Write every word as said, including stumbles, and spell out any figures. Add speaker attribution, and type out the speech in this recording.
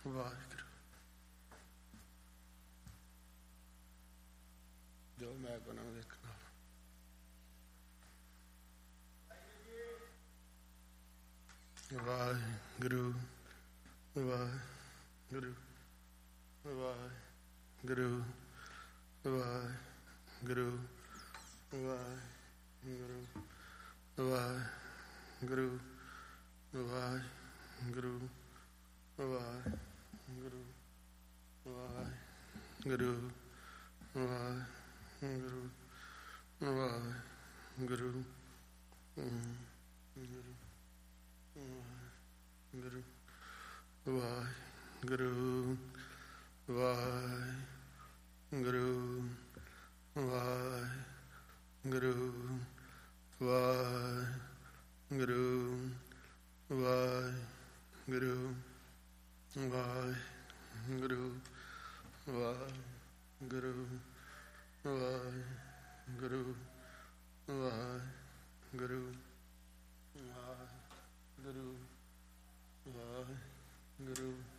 Speaker 1: ਵਾਹਿਗੁਰੂ। ਜੋ ਮੈਂ ਕੋਨਾ ਵੇਖਣਾ ਵਾਹਿਗੁਰੂ ਵਾਹਿਗੁਰੂ ਵਾਹਿਗੁਰੂ ਵਾਹਿਗੁਰੂ ਵਾਹਿਗੁਰੂ ਵਾਹਿਗੁਰੂ ਵਾਹਿਗੁਰੂ ਵਾਹਿਗੁਰੂ ਵਾਹਿਗੁਰੂ ਵਾਹਿਗੁਰੂ ਵਾਹਿਗੁਰੂ ਗੁਰੂ ਵਾਹਿਗੁਰੂ ਵਾਹਿਗੁਰੂ ਵਾਹਿਗੁਰੂ ਵਾਹਿਗੁਰੂ ਵਾਹਿਗੁਰੂ ਵਾਹਿਗੁਰੂ ਵਾਹਿਗੁਰੂ ਵਾਹਿਗੁਰੂ ਵਾਹਿਗੁਰੂ ਵਾਹਿਗੁਰੂ ਵਾਹਿਗੁਰੂ